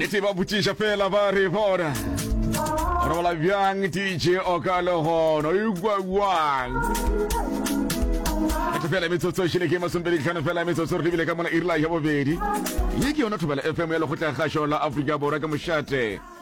Iti ba botšiša fela ba re bona re bola bjang DJ Okalogono igwagwang ete fela metsotso e šile ke masombedi tlhano fela metsotso re lebile ka mona irla ya bobedi ye ke yona thobela FM ya lekgotla kgašo la Afrika Borwa ka mošate